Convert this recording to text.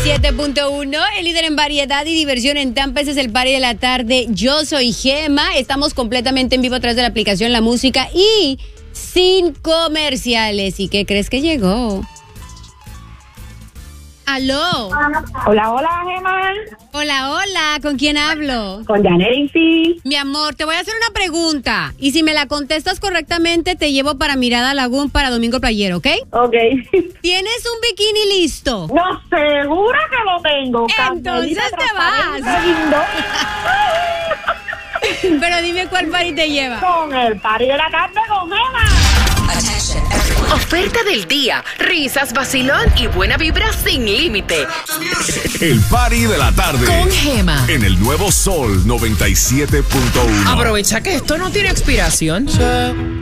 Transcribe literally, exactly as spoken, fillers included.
siete punto uno, el líder en variedad y diversión en Tampa. Ese es el party de la tarde. Yo soy Gema. Estamos completamente en vivo a través de la aplicación La Música y sin comerciales. ¿Y qué crees que llegó? ¿Aló? Hola, hola, Gema. Hola, hola. ¿Con quién hablo? Con Yanesi. Mi amor, te voy a hacer una pregunta. Y si me la contestas correctamente, te llevo para Mirada Lagoon para Domingo Playero, ¿ok? Ok. ¿Tienes un bikini listo? No, segura que lo tengo. Entonces Carmelita, te vas. transparente, lindo. Pero dime cuál party te lleva. Con el party de la tarde con Gema. Oferta del día, risas, vacilón y buena vibra sin límite. El party de la tarde. Con Gema. En el nuevo Sol noventa y siete punto uno. Aprovecha que esto no tiene expiración.